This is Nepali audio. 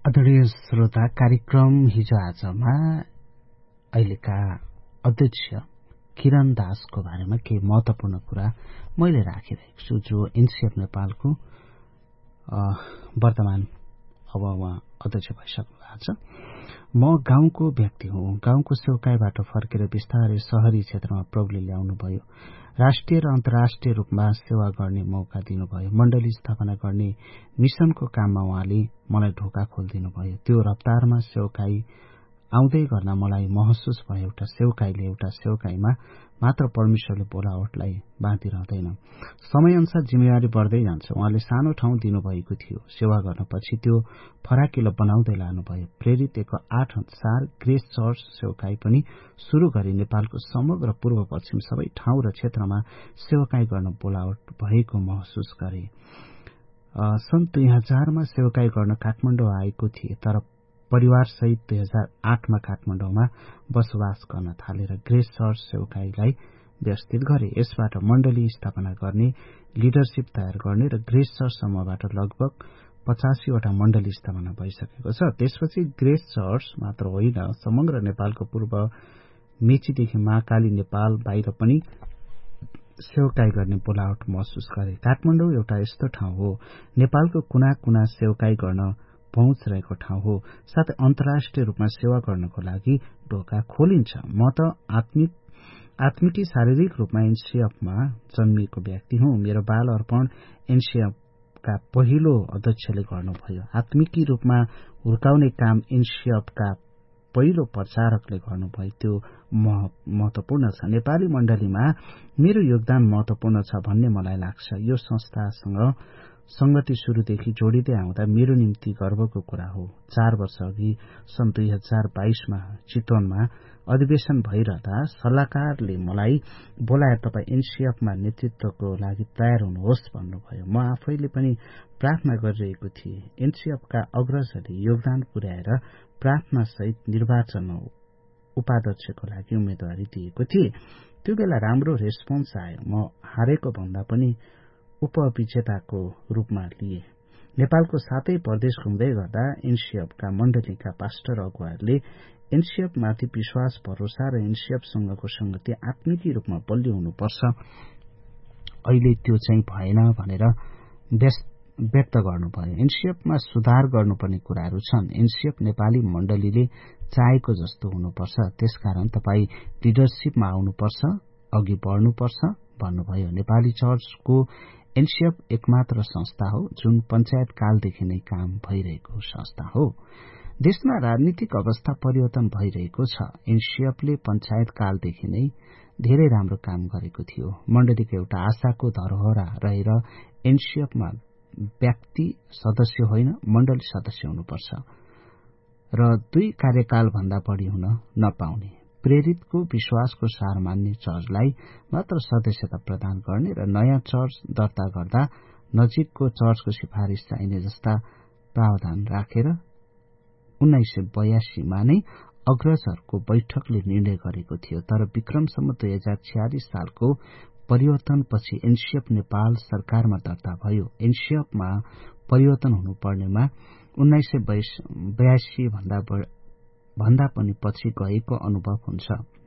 आदरणीय श्रोता, कार्यक्रम हिजो आजमा अहिलेका अध्यक्ष किरण दासको बारेमा केही महत्वपूर्ण कुरा मैले राखिरहेको छु, जो एनसीएफ नेपालको वर्तमान अब उहाँ अध्यक्ष भइसक्नु भएको छ। म गाउँको व्यक्ति हुँ। गाउँको सेवकाईबाट फर्केर बिस्तारै शहरी क्षेत्रमा प्रभुले ल्याउनुभयो। राष्ट्रिय र अन्तर्राष्ट्रिय रूपमा सेवा गर्ने मौका दिनुभयो। मण्डली स्थापना गर्ने मिशनको काममा उहाँले मलाई ढोका खोलिदिनुभयो। त्यो रफ्तारमा सेवकाई आउँदै गर्न मलाई महसुस भयो, एउटा सेवकाईले एउटा सेवकाईमा मात्र परमेश्वरले बोलावटलाई बाँधिरहँदैन। समयअनुसार जिम्मेवारी बढ्दै जान्छ। उहाँले सानो ठाउँ दिनुभएको थियो, सेवा गर्नपछि त्यो फराकिलो बनाउँदै लानुभयो। प्रेरित 8 अनुसार ग्रेस चर्च सेवकाई पनि शुरू गरी नेपालको समग्र पूर्व पश्चिम सबै ठाउँ र क्षेत्रमा सेवकाई गर्न बोलावट भएको महसुस गरे। सन् 2000मा सेवकाई गर्न काठमाडौँ आएको थिए, तर परिवारसहित 2008मा काठमाडौँमा बसोबास गर्न थालेर ग्रेस चर्च सेवकाईलाई व्यवस्थित गरे। यसबाट मण्डली स्थापना गर्ने, लिडरशिप तयार गर्ने र ग्रेस चर्च समूहबाट लगभग 85वटा मण्डली स्थापना भइसकेको छ। त्यसपछि ग्रेस चर्च मात्र होइन, समग्र नेपालको पूर्व मेचीदेखि महाकाली नेपाल बाहिर पनि सेवकाई गर्ने बोलावट महसुस गरे। काठमाडौँ एउटा यस्तो ठाउँ हो, नेपालको कुना कुना सेवकाई गर्न पहुँच रहेको ठाउँ हो, साथै अन्तर्राष्ट्रिय रूपमा सेवा गर्नको लागि ढोका खोलिन्छ। म त आत्मिकी शारीरिक रूपमा एनसीएफमा जन्मिएको व्यक्ति हुँ। मेरो बाल अर्पण एनसीएफका पहिलो अध्यक्षले गर्नुभयो। आत्मिकी रूपमा हुर्काउने काम एनसीएफका पहिलो प्रचारकले गर्नुभयो। त्यो महत्वपूर्ण छ। नेपाली मण्डलीमा मेरो योगदान महत्वपूर्ण छ भन्ने मलाई लाग्छ। यो संस्थासँग संगति शुरूदेखि जोडिँदै आउँदा मेरो निम्ति गर्वको कुरा हो। 4 वर्ष अघि सन् 2022मा चितवनमा अधिवेशन भइरहँदा सल्लाहकारले मलाई बोलाएर तपाईँ एनसीएफमा नेतृत्वको लागि तयार हुनुहोस् भन्नुभयो। म आफैले पनि प्रार्थना गरिरहेको थिएँ। एनसीएफका अग्रजले योगदान पुर्याएर प्रार्थनासहित निर्वाचनमा उपाध्यक्षको लागि उम्मेदवारी दिएको थिए। त्यो बेला राम्रो रेस्पोन्स आयो। म हारेको भन्दा पनि उपविजेताको रूपमा लिए। नेपालको 7 प्रदेश घुम्दै गर्दा एनसीएफका मण्डलीका पास्टर अगुवाहरूले एनसीएफमाथि विश्वास, भरोसा र एनसीएफसँगको संगति आत्मिकी रूपमा बलियो हुनुपर्छ, अहिले त्यो चाहिँ भएन भनेर व्यक्त गर्नुभयो। एनसीएफमा सुधार गर्नुपर्ने कुराहरू छन्। एनसीएफ नेपाली मण्डलीले चाहेको जस्तो हुनुपर्छ। त्यसकारण तपाईँ लिडरशिपमा आउनुपर्छ, अघि बढ्नुपर्छ भन्नुभयो। नेपाली चर्चको एनसीएफ एकमात्र संस्था हो जुन पञ्चायत कालदेखि नै काम भइरहेको संस्था हो। देशमा राजनीतिक अवस्था परिवर्तन भइरहेको छ। एनसीएफले पञ्चायत कालदेखि नै धेरै राम्रो काम गरेको थियो। मण्डलीको एउटा आशाको धरोहरा रहेर एनसीएफमा व्यक्ति सदस्य होइन, मण्डली सदस्य हुनुपर्छ र 2 कार्यकाल भन्दा बढी हुन नपाउने। प्रेरितको विश्वासको सार मान्ने चर्चलाई मात्र सदस्यता प्रदान गर्ने र नयाँ चर्च दर्ता गर्दा नजिकको चर्चको सिफारिश चाहिने जस्ता प्रावधान राखेर 1982मा नै अग्रजहरूको बैठकले निर्णय गरेको थियो। तर विक्रमसम्म 2046 सालको परिवर्तनपछि एनसीएफ नेपाल सरकारमा दर्ता भयो। एनसीएफमा परिवर्तन हुनुपर्नेमा 1982 भन्दा पनि पछि गएको अनुभव हुन्छ।